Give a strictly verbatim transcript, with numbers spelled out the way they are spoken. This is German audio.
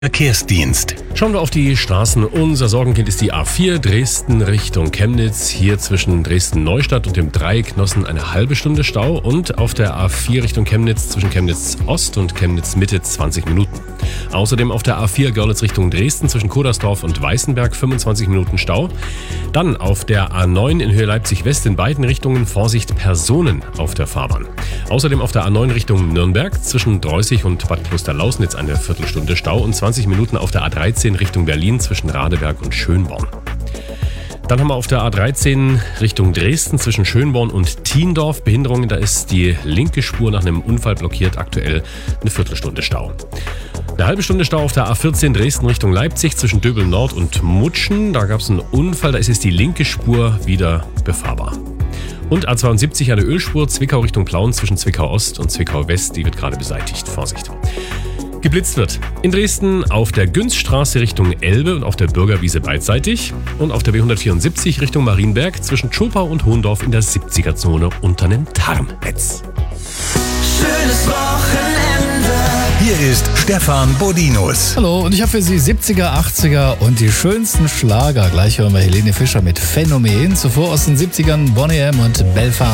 Verkehrsdienst. Schauen wir auf die Straßen. Unser Sorgenkind ist die A vier Dresden Richtung Chemnitz. Hier zwischen Dresden-Neustadt und dem Dreieck Nossen eine halbe Stunde Stau. Und auf der A vier Richtung Chemnitz zwischen Chemnitz Ost und Chemnitz Mitte zwanzig Minuten. Außerdem auf der A vier Görlitz Richtung Dresden zwischen Kodersdorf und Weißenberg fünfundzwanzig Minuten Stau. Dann auf der A neun in Höhe Leipzig West in beiden Richtungen Vorsicht Personen auf der Fahrbahn. Außerdem auf der A neun Richtung Nürnberg zwischen Dreußig und Bad Klosterlausnitz eine Viertelstunde Stau und zwanzig Minuten auf der A dreizehn Richtung Berlin zwischen Radeberg und Schönborn. Dann haben wir auf der A dreizehn Richtung Dresden zwischen Schönborn und Thiendorf Behinderungen. Da ist die linke Spur nach einem Unfall blockiert, aktuell eine Viertelstunde Stau. Eine halbe Stunde Stau auf der A vierzehn Dresden Richtung Leipzig zwischen Döbel Nord und Mutschen. Da gab es einen Unfall, da ist jetzt die linke Spur wieder befahrbar. Und A zweiundsiebzig eine Ölspur Zwickau Richtung Plauen zwischen Zwickau Ost und Zwickau West, die wird gerade beseitigt. Vorsicht. Geblitzt wird in Dresden auf der Günzstraße Richtung Elbe und auf der Bürgerwiese beidseitig und auf der B hundertvierundsiebzig Richtung Marienberg zwischen Tschopau und Hohendorf in der siebziger-Zone unter einem Tarnnetz. Schönes Wochenende. Hier ist Stefan Bodinus. Hallo, und ich habe für Sie siebziger, achtziger und die schönsten Schlager. Gleich hören wir Helene Fischer mit Phänomen. Zuvor aus den siebzigern Boney M. und Belfast.